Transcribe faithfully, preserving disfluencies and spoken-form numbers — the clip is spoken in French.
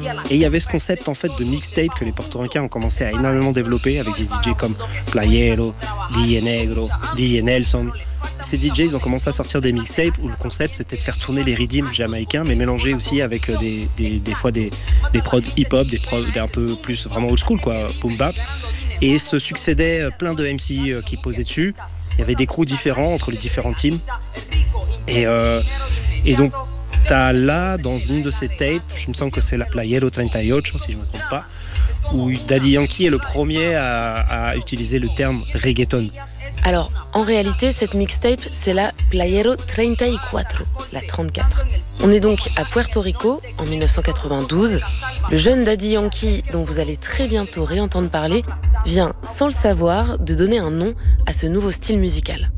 Et il y avait ce concept en fait de mixtape que les portoricains ont commencé à énormément développer avec des D J comme Playero, D J Negro, D J Nelson. Ces D Js ont commencé à sortir des mixtapes où le concept c'était de faire tourner les rythms jamaïcains mais mélanger aussi avec des, des, des fois des, des prods hip-hop, des prods un peu plus vraiment old school quoi, boom bap. Et se succédaient plein de M C qui posaient dessus. Il y avait des crews différents entre les différents teams. Et, euh, et donc t'as là dans une de ces tapes, je me sens que c'est la Playero trente-y-ocho si je ne me trompe pas, où Daddy Yankee est le premier à, à utiliser le terme reggaeton. Alors, en réalité, cette mixtape, c'est la Playero treinta y cuatro, la trente-quatre. On est donc à Puerto Rico, en dix-neuf cent quatre-vingt-douze. Le jeune Daddy Yankee, dont vous allez très bientôt réentendre parler, vient, sans le savoir, de donner un nom à ce nouveau style musical.